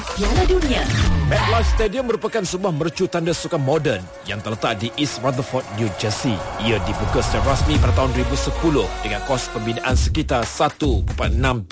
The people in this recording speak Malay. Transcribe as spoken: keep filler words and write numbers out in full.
Piala Dunia. MetLife Stadium merupakan sebuah mercu tanda sukan moden yang terletak di East Rutherford, New Jersey. Ia dibuka secara rasmi pada tahun dua ribu sepuluh dengan kos pembinaan sekitar satu perpuluhan enam